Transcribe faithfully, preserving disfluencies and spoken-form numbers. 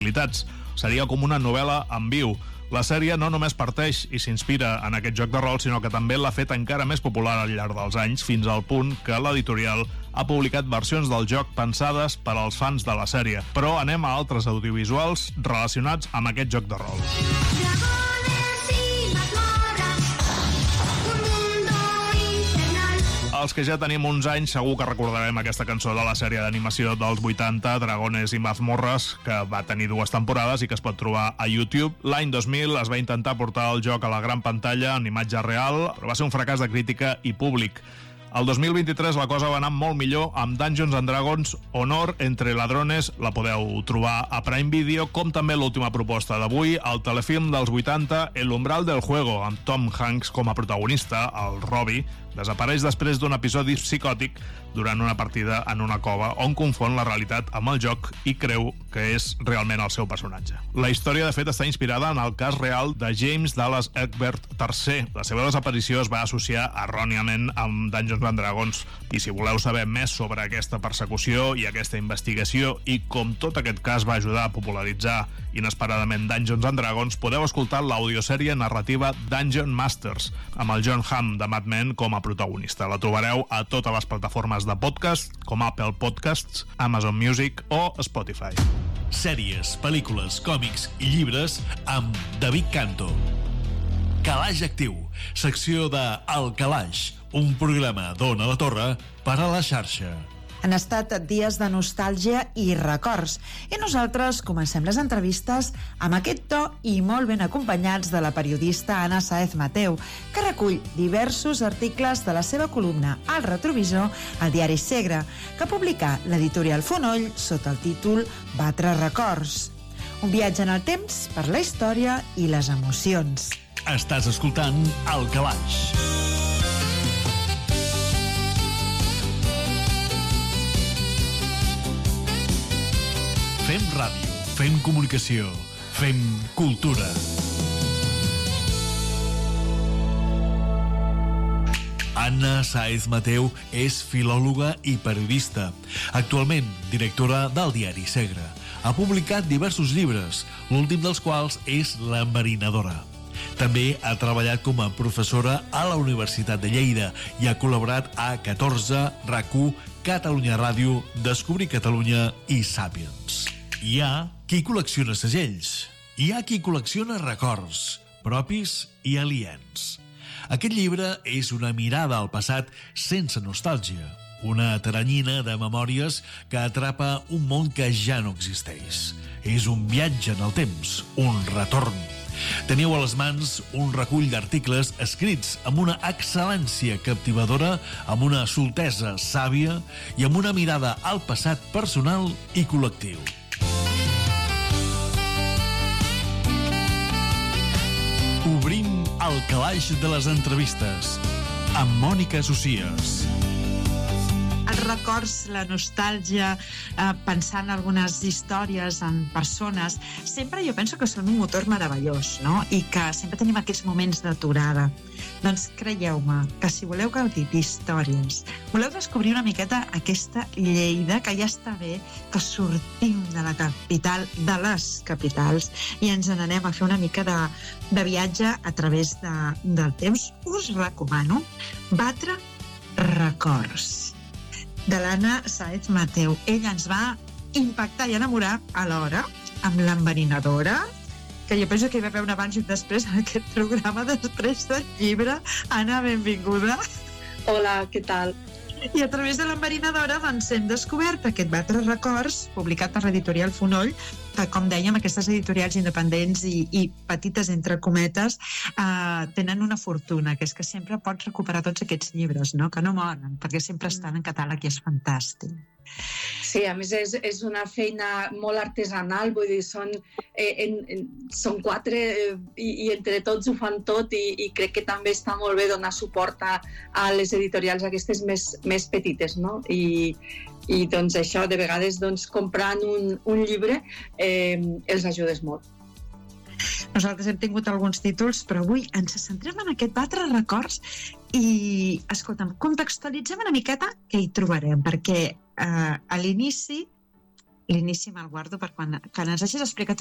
possibilitats. Seria com una novel·la en viu. La sèrie no només parteix i s'inspira en aquest joc de rol, sinó que també l'ha fet encara més popular al llarg dels anys, fins al punt que l'editorial ha publicat versions del joc pensades per als fans de la sèrie. Però anem a altres audiovisuals relacionats amb aquest joc de rol. Els que ja tenim uns anys segur que recordarem aquesta cançó de la sèrie d'animació dels vuitanta, Dragones i Mazmorras, que va tenir dues temporades i que es pot trobar a YouTube. L'any dos mil es va intentar portar el joc a la gran pantalla en imatge real, però va ser un fracàs de crítica i públic. El dos mil vint-i-tres la cosa va anar molt millor amb Dungeons and Dragons Honor entre ladrones, la podeu trobar a Prime Video, com també l'última proposta d'avui, el telefilm dels vuitanta, El umbral del juego, amb Tom Hanks com a protagonista, el Robbie, desapareix després d'un episodi psicòtic durant una partida en una cova on confon la realitat amb el joc i creu que és realment el seu personatge. La història, de fet, està inspirada en el cas real de James Dallas Egbert tercer. La seva desaparició es va associar erròniament amb Dungeons and Dragons, i si voleu saber més sobre aquesta persecució i aquesta investigació i com tot aquest cas va ajudar a popularitzar inesperadament Dungeons and Dragons, podeu escoltar l'audiosèrie narrativa Dungeon Masters, amb el John Hamm de Mad Men com a protagonista. La trobareu a totes les plataformes de podcast, com Apple Podcasts, Amazon Music o Spotify. Sèries, pel·lícules, còmics i llibres amb David Canto. Calaix Actiu, secció de El Calaix, un programa d'Ona la Torre per a la xarxa. Han estat dies de nostàlgia i records, i nosaltres comencem les entrevistes amb aquest to i molt ben acompanyats de la periodista Anna Sáez Mateu, que recull diversos articles de la seva columna al retrovisor al diari Segre, que publica l'editorial Fonoll sota el títol Batre records. Un viatge en el temps per la història i les emocions. Estàs escoltant El Calaix. Fem ràdio, fem comunicació, fem cultura. Anna Sáez Mateu és filòloga i periodista. Actualment, directora del diari Segre. Ha publicat diversos llibres, l'últim dels quals és La Marinadora. També ha treballat com a professora a la Universitat de Lleida i ha col·laborat a catorze, RAC1, Catalunya Ràdio, Descobrir Catalunya i Sàpiens. Hi ha qui col·lecciona segells. Hi ha qui col·lecciona records, propis i aliens. Aquest llibre és una mirada al passat sense nostàlgia, una teranyina de memòries que atrapa un món que ja no existeix. És un viatge en el temps, un retorn. Teniu a les mans un recull d'articles escrits amb una excel·lència captivadora, amb una soltesa sàvia i amb una mirada al passat personal i col·lectiu. Obrim el calaix de les entrevistes amb Mònica Socias. Els records, la nostàlgia, eh, pensant en algunes històries, en persones, sempre jo penso que són un motor meravellós, no? I que sempre tenim aquests moments d'aturada. Doncs creieu-me que si voleu gaudir d'històries, voleu descobrir una miqueta aquesta Lleida, que ja està bé que sortim de la capital, de les capitals, i ens n'anem a fer una mica de, de viatge a través de, del temps, us recomano Batre records, de l'Anna Sáez Mateu. Ella ens va impactar i enamorar alhora amb La Marinadora, que jo penso que hi va haver un abans i un després en aquest programa, després del llibre. Anna, benvinguda. Hola, què tal? I a través de La Marinadora doncs, hem descobert aquest Batre records, publicat per l'editorial Fonoll, que, com dèiem, aquestes editorials independents i, i petites, entre cometes, eh, tenen una fortuna, que és que sempre pots recuperar tots aquests llibres, no? Que no moren, perquè sempre estan en catàleg i és fantàstic. Sí, a més és, és una feina molt artesanal, vull dir, són, eh, en, en, són quatre eh, i, i entre tots ho fan tot, i, i crec que també està molt bé donar suport a, a les editorials aquestes més, més petites, no? I, i doncs això, de vegades doncs, comprant un, un llibre eh, els ajudes molt. Nosaltres hem tingut alguns títols, però avui ens centrem en aquest Batre records i, escolta'm, contextualitzem una miqueta què hi trobarem, perquè eh, a l'inici l'inici me'l guardo per quan, quan ens hagis explicat